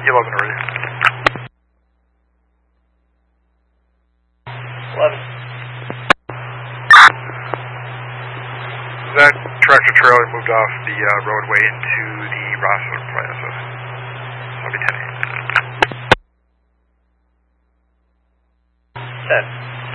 11 already. 11. That tractor trailer moved off the roadway into the Rossler Plaza. That'll be 10. 10.